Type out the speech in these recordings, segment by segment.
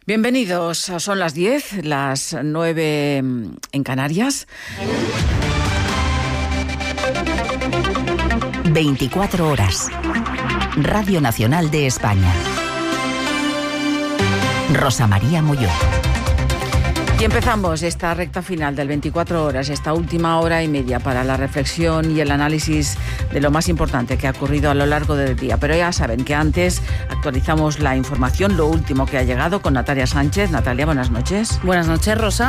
Bienvenidos, son las 10, las 9 en Canarias. 24 horas. Radio Nacional de España. Rosa María Molló. Y empezamos esta recta final del 24 horas, esta última hora y media para la reflexión y el análisis de lo más importante que ha ocurrido a lo largo del día. Pero ya saben que antes actualizamos la información, lo último que ha llegado con Natalia Sánchez. Natalia, buenas noches. Buenas noches, Rosa.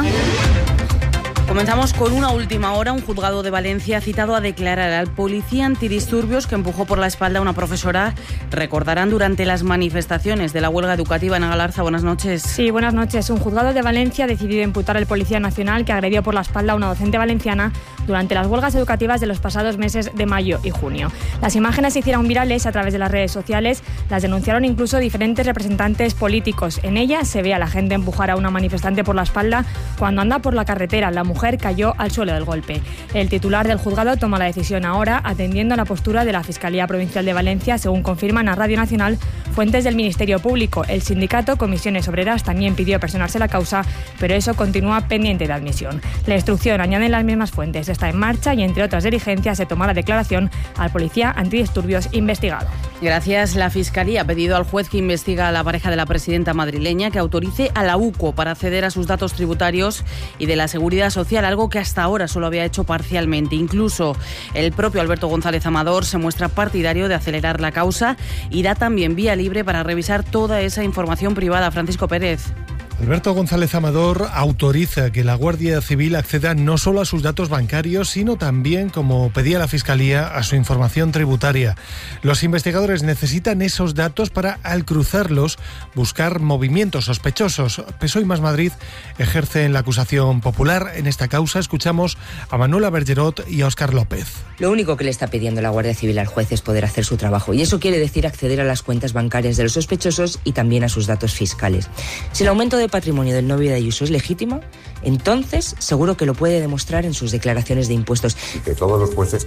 Comenzamos con una última hora. Un juzgado de Valencia ha citado a declarar al policía antidisturbios que empujó por la espalda a una profesora. Recordarán durante las manifestaciones de la huelga educativa. Ana Galarza, buenas noches. Sí, buenas noches. Un juzgado de Valencia ha decidido imputar al policía nacional que agredió por la espalda a una docente valenciana durante las huelgas educativas de los pasados meses de mayo y junio. Las imágenes se hicieron virales a través de las redes sociales. Las denunciaron incluso diferentes representantes políticos. En ellas se ve a la gente empujar a una manifestante por la espalda cuando anda por la carretera. La mujer cayó al suelo del golpe. El titular del juzgado toma la decisión ahora, atendiendo a la postura de la Fiscalía Provincial de Valencia, según confirman a Radio Nacional fuentes del Ministerio Público. El sindicato Comisiones Obreras también pidió personarse la causa, pero eso continúa pendiente de admisión. La instrucción, añaden las mismas fuentes, está en marcha y, entre otras diligencias, se toma la declaración al policía antidisturbios investigado. Gracias. La Fiscalía ha pedido al juez que investiga a la pareja de la presidenta madrileña que autorice a la UCO para acceder a sus datos tributarios y de la Seguridad Social, algo que hasta ahora solo había hecho parcialmente. Incluso el propio Alberto González Amador se muestra partidario de acelerar la causa y da también vía libre para revisar toda esa información privada. Francisco Pérez. Alberto González Amador autoriza que la Guardia Civil acceda no solo a sus datos bancarios, sino también, como pedía la Fiscalía, a su información tributaria. Los investigadores necesitan esos datos para, al cruzarlos, buscar movimientos sospechosos. PSOE y Más Madrid ejercen la acusación popular. En esta causa escuchamos a Manuela Bergerot y a Óscar López. Lo único que le está pidiendo la Guardia Civil al juez es poder hacer su trabajo, y eso quiere decir acceder a las cuentas bancarias de los sospechosos y también a sus datos fiscales. Si el aumento de patrimonio del novio de Ayuso es legítimo, entonces seguro que lo puede demostrar en sus declaraciones de impuestos. Y que todos los jueces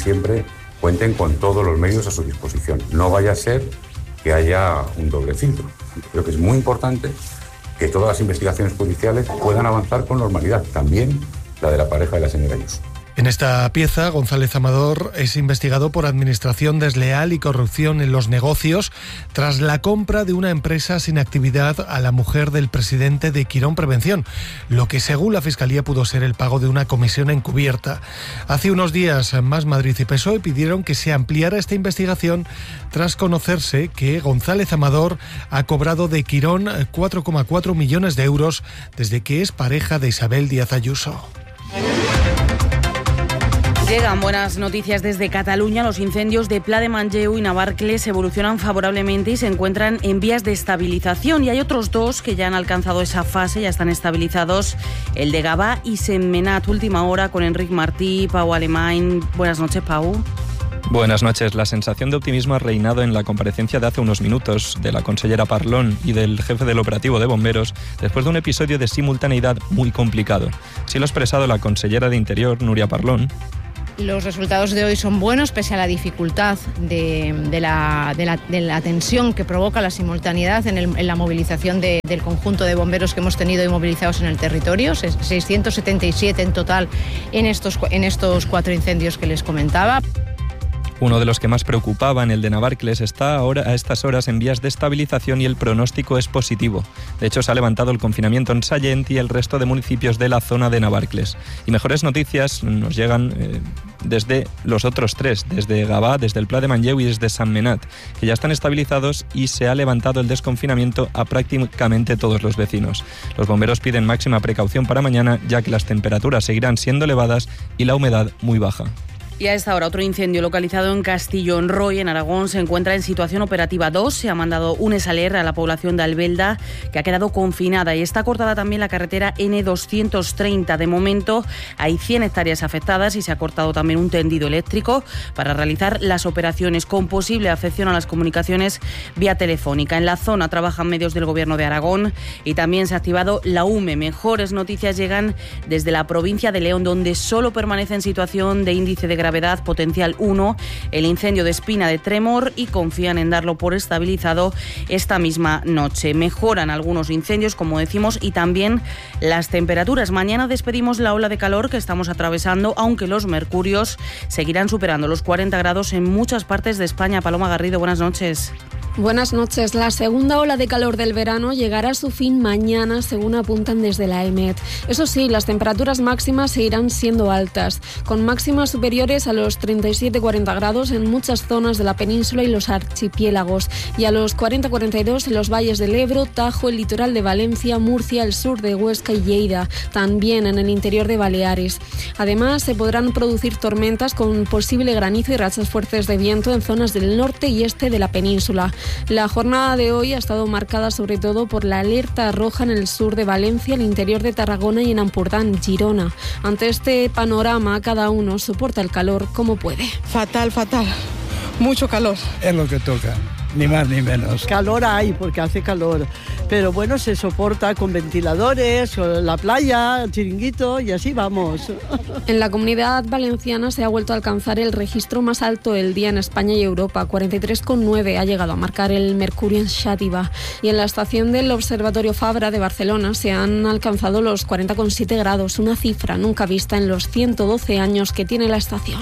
cuenten con todos los medios a su disposición. No vaya a ser que haya un doble filtro. Creo que es muy importante que todas las investigaciones judiciales puedan avanzar con normalidad, también la de la pareja de la señora Ayuso. En esta pieza, González Amador es investigado por administración desleal y corrupción en los negocios tras la compra de una empresa sin actividad a la mujer del presidente de Quirón Prevención, lo que según la Fiscalía pudo ser el pago de una comisión encubierta. Hace unos días, Más Madrid y PSOE pidieron que se ampliara esta investigación tras conocerse que González Amador ha cobrado de Quirón 4,4 millones de euros desde que es pareja de Isabel Díaz Ayuso. Llegan buenas noticias desde Cataluña. Los incendios de Pla de Manlleu y Navarcles evolucionan favorablemente y se encuentran en vías de estabilización. Y hay otros dos que ya han alcanzado esa fase, ya están estabilizados. El de Gavà y Sentmenat. Última hora con Enric Martí, Pau Alemany. Buenas noches, Pau. Buenas noches. La sensación de optimismo ha reinado en la comparecencia de hace unos minutos de la consellera Parlón y del jefe del operativo de bomberos después de un episodio de simultaneidad muy complicado. Así lo ha expresado la consellera de Interior, Núria Parlón. Los resultados de hoy son buenos pese a la dificultad de la tensión que provoca la simultaneidad en la movilización del conjunto de bomberos que hemos tenido movilizados en el territorio. 677 en total en estos 4 incendios que les comentaba. Uno de los que más preocupaban, el de Navarcles, está ahora a estas horas en vías de estabilización y el pronóstico es positivo. De hecho, se ha levantado el confinamiento en Sallent y el resto de municipios de la zona de Navarcles. Y mejores noticias nos llegan desde los otros 3, desde Gavà, desde el Pla de Manlleu y desde Sentmenat, que ya están estabilizados y se ha levantado el desconfinamiento a prácticamente todos los vecinos. Los bomberos piden máxima precaución para mañana, ya que las temperaturas seguirán siendo elevadas y la humedad muy baja. Y a esta hora otro incendio localizado en Castillón-Roy, en Aragón, se encuentra en situación operativa 2. Se ha mandado un ESALER a la población de Albelda, que ha quedado confinada, y está cortada también la carretera N230. De momento hay 100 hectáreas afectadas y se ha cortado también un tendido eléctrico para realizar las operaciones, con posible afección a las comunicaciones vía telefónica. En la zona trabajan medios del Gobierno de Aragón y también se ha activado la UME. Mejores noticias llegan desde la provincia de León, donde solo permanece en situación de índice de gravedad gravedad potencial 1 el incendio de Espina de Tremor y confían en darlo por estabilizado esta misma noche. Mejoran algunos incendios, como decimos, y también las temperaturas. Mañana despedimos la ola de calor que estamos atravesando, aunque los mercurios seguirán superando los 40 grados en muchas partes de España. Paloma Garrido, buenas noches. Buenas noches. La segunda ola de calor del verano llegará a su fin mañana, según apuntan desde la EMET. Eso sí, las temperaturas máximas seguirán siendo altas, con máximas superiores a los 37-40 grados en muchas zonas de la península y los archipiélagos, y a los 40-42 en los valles del Ebro, Tajo, el litoral de Valencia, Murcia, el sur de Huesca y Lleida, también en el interior de Baleares. Además, se podrán producir tormentas con posible granizo y rachas fuertes de viento en zonas del norte y este de la península. La jornada de hoy ha estado marcada sobre todo por la alerta roja en el sur de Valencia, el interior de Tarragona y en Ampurdán, Girona. Ante este panorama, cada uno soporta el calor como puede. Fatal, fatal. Mucho calor. Es lo que toca. Ni más ni menos. Calor hay, porque hace calor. Pero bueno, se soporta con ventiladores, con la playa, el chiringuito y así vamos. En la Comunidad Valenciana se ha vuelto a alcanzar el registro más alto del día en España y Europa. 43,9 ha llegado a marcar el mercurio en Xàtiva. Y en la estación del Observatorio Fabra de Barcelona se han alcanzado los 40,7 grados, una cifra nunca vista en los 112 años que tiene la estación.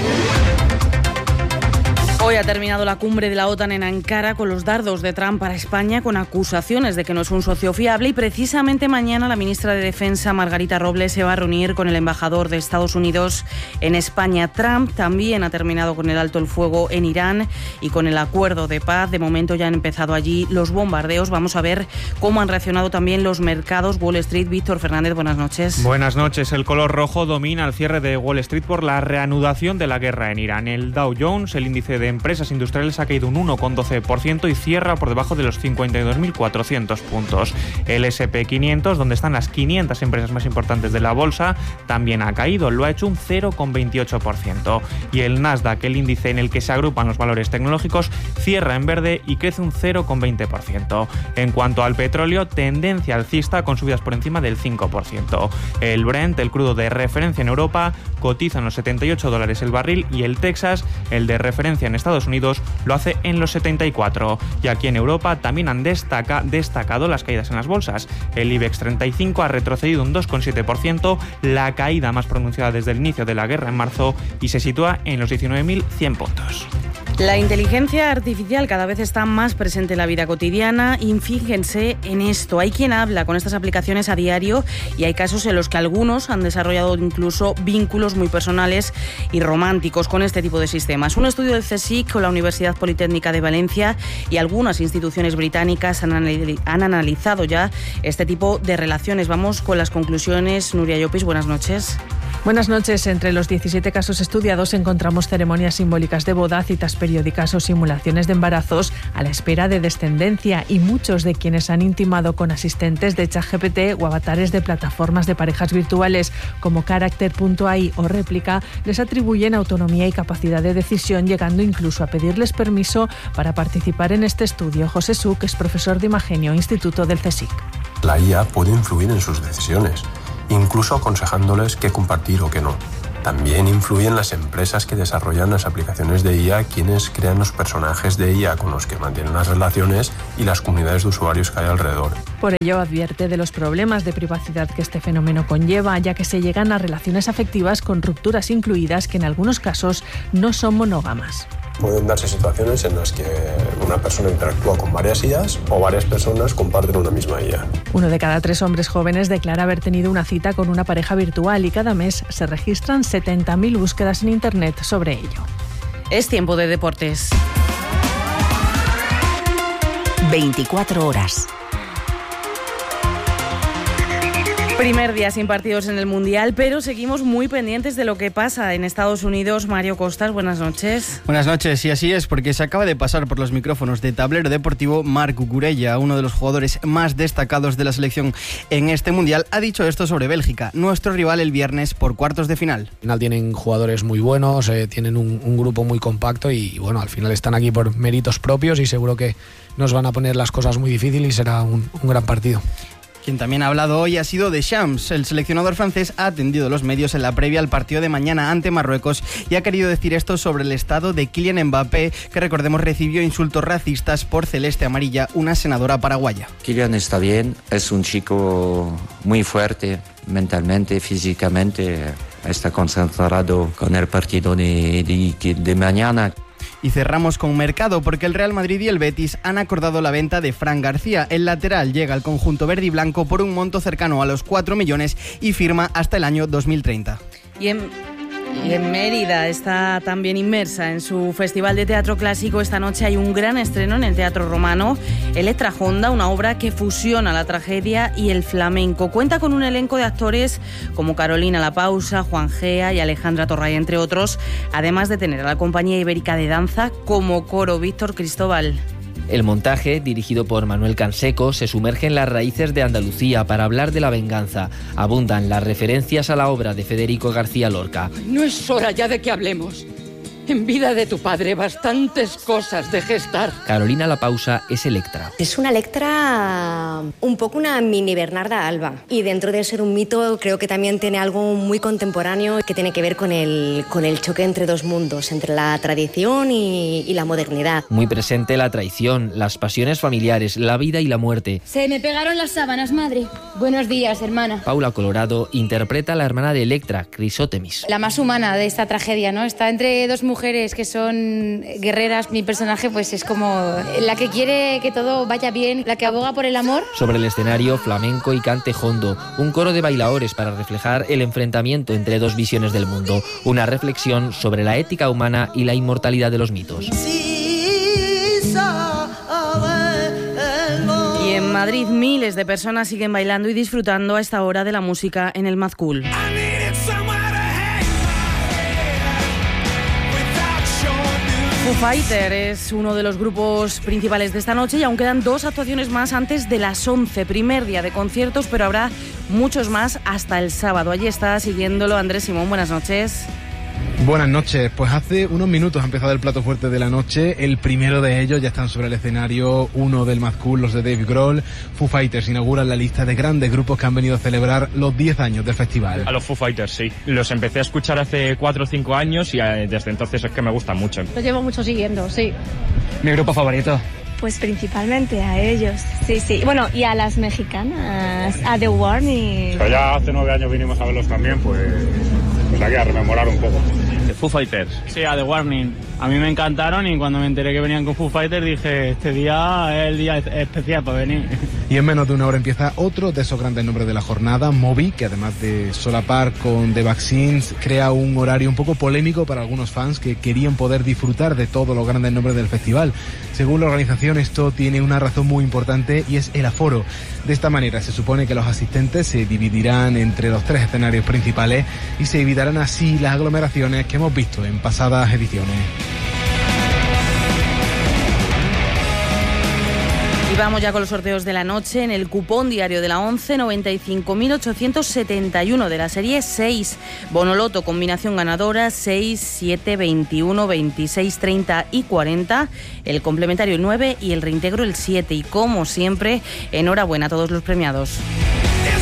Hoy ha terminado la cumbre de la OTAN en Ankara con los dardos de Trump para España, con acusaciones de que no es un socio fiable, y precisamente mañana la ministra de Defensa, Margarita Robles, se va a reunir con el embajador de Estados Unidos en España. Trump también ha terminado con el alto el fuego en Irán y con el acuerdo de paz. De momento ya han empezado allí los bombardeos. Vamos a ver cómo han reaccionado también los mercados. Wall Street, Víctor Fernández, buenas noches. Buenas noches. El color rojo domina al cierre de Wall Street por la reanudación de la guerra en Irán. El Dow Jones, el índice de empresas industriales, ha caído un 1,12% y cierra por debajo de los 52.400 puntos. El S&P 500, donde están las 500 empresas más importantes de la bolsa, también ha caído, lo ha hecho un 0,28%. Y el Nasdaq, el índice en el que se agrupan los valores tecnológicos, cierra en verde y crece un 0,20%. En cuanto al petróleo, tendencia alcista con subidas por encima del 5%. El Brent, el crudo de referencia en Europa, cotiza en los $78 el barril, y el Texas, el de referencia en Estados Unidos, lo hace en los 74. Y aquí en Europa también han destacado las caídas en las bolsas. El IBEX 35 ha retrocedido un 2,7%, la caída más pronunciada desde el inicio de la guerra en marzo, y se sitúa en los 19.100 puntos. La inteligencia artificial cada vez está más presente en la vida cotidiana, y fíjense en esto, hay quien habla con estas aplicaciones a diario, y hay casos en los que algunos han desarrollado incluso vínculos muy personales y románticos con este tipo de sistemas. Un estudio del CSIC con la Universidad Politécnica de Valencia y algunas instituciones británicas han analizado ya este tipo de relaciones. Vamos con las conclusiones. Nuria Llopis, buenas noches. Buenas noches. Entre los 17 casos estudiados encontramos ceremonias simbólicas de boda, citas periódicas o simulaciones de embarazos a la espera de descendencia, y muchos de quienes han intimado con asistentes de ChatGPT o avatares de plataformas de parejas virtuales como Character.ai o Réplica les atribuyen autonomía y capacidad de decisión, llegando incluso a pedirles permiso para participar en este estudio. José Suc es profesor de Imagenio, Instituto del CSIC. La IA puede influir en sus decisiones, incluso aconsejándoles qué compartir o qué no. También influyen las empresas que desarrollan las aplicaciones de IA, quienes crean los personajes de IA con los que mantienen las relaciones y las comunidades de usuarios que hay alrededor. Por ello advierte de los problemas de privacidad que este fenómeno conlleva, ya que se llegan a relaciones afectivas con rupturas incluidas que en algunos casos no son monógamas. Pueden darse situaciones en las que una persona interactúa con varias IAs o varias personas comparten una misma IA. 1 de cada 3 hombres jóvenes declara haber tenido una cita con una pareja virtual, y cada mes se registran 70.000 búsquedas en Internet sobre ello. Es tiempo de deportes. 24 horas. Primer día sin partidos en el Mundial, pero seguimos muy pendientes de lo que pasa en Estados Unidos. Mario Costas, buenas noches. Buenas noches, y así es, porque se acaba de pasar por los micrófonos de Tablero Deportivo Marc Cucurella, uno de los jugadores más destacados de la selección en este Mundial. Ha dicho esto sobre Bélgica, nuestro rival el viernes por cuartos de final. Al final tienen jugadores muy buenos, tienen un grupo muy compacto, y bueno, al final están aquí por méritos propios, y seguro que nos van a poner las cosas muy difíciles y será un gran partido. Quien también ha hablado hoy ha sido Deschamps. El seleccionador francés ha atendido los medios en la previa al partido de mañana ante Marruecos y ha querido decir esto sobre el estado de Kylian Mbappé, que recordemos recibió insultos racistas por celeste amarilla una senadora paraguaya. Kylian está bien, es un chico muy fuerte mentalmente, físicamente, está concentrado con el partido de mañana. Y cerramos con mercado porque el Real Madrid y el Betis han acordado la venta de Fran García. El lateral llega al conjunto verde y blanco por un monto cercano a los 4 millones y firma hasta el año 2030. Y en Mérida está también inmersa en su Festival de Teatro Clásico. Esta noche hay un gran estreno en el Teatro Romano, Electra Honda, una obra que fusiona la tragedia y el flamenco. Cuenta con un elenco de actores como Carolina La Pausa, Juan Gea y Alejandra Torray, entre otros, además de tener a la Compañía Ibérica de Danza como coro. Víctor Cristóbal. El montaje, dirigido por Manuel Canseco, se sumerge en las raíces de Andalucía para hablar de la venganza. Abundan las referencias a la obra de Federico García Lorca. No es hora ya de que hablemos. En vida de tu padre, bastantes cosas de gestar. Carolina La Pausa es Electra. Es una Electra, un poco una mini Bernarda Alba. Y dentro de ser un mito, creo que también tiene algo muy contemporáneo que tiene que ver con el choque entre dos mundos, entre la tradición y la modernidad. Muy presente la traición, las pasiones familiares, la vida y la muerte. Se me pegaron las sábanas, madre. Buenos días, hermana. Paula Colorado interpreta a la hermana de Electra, Crisótemis. La más humana de esta tragedia, ¿no? Está entre dos mujeres que son guerreras. Mi personaje pues es como la que quiere que todo vaya bien, la que aboga por el amor. Sobre el escenario, flamenco y cante hondo, un coro de bailaores para reflejar el enfrentamiento entre dos visiones del mundo, una reflexión sobre la ética humana y la inmortalidad de los mitos. Y en Madrid miles de personas siguen bailando y disfrutando a esta hora de la música en el Mad Cool. Foo Fighter es uno de los grupos principales de esta noche y aún quedan 2 actuaciones más antes de las 11. Primer día de conciertos, pero habrá muchos más hasta el sábado. Allí está siguiéndolo Andrés Simón. Buenas noches. Buenas noches, pues hace unos minutos ha empezado el plato fuerte de la noche. El primero de ellos ya están sobre el escenario, uno del Mad Cool, los de Dave Grohl. Foo Fighters inauguran la lista de grandes grupos que han venido a celebrar los 10 años del festival. A los Foo Fighters, sí. Los empecé a escuchar hace 4 o 5 años y desde entonces es que me gustan mucho. Los llevo mucho siguiendo, sí. ¿Mi grupo favorito? Pues principalmente a ellos, sí, sí. Bueno, y a las mexicanas, a The Warning. Pero ya hace 9 años vinimos a verlos también, pues aquí a rememorar un poco. Foo Fighters. Sí, a The Warning. A mí me encantaron y cuando me enteré que venían con Foo Fighters dije, este día es el día especial para venir. Y en menos de una hora empieza otro de esos grandes nombres de la jornada, Moby, que además de solapar con The Vaccines, crea un horario un poco polémico para algunos fans que querían poder disfrutar de todos los grandes nombres del festival. Según la organización, esto tiene una razón muy importante y es el aforo. De esta manera se supone que los asistentes se dividirán entre los 3 escenarios principales y se evitarán así las aglomeraciones que hemos visto en pasadas ediciones. Y vamos ya con los sorteos de la noche. En el cupón diario de la 11, 95.871 de la serie 6. Bonoloto, combinación ganadora 6, 7, 21, 26, 30 y 40. El complementario el 9 y el reintegro el 7. Y como siempre, enhorabuena a todos los premiados.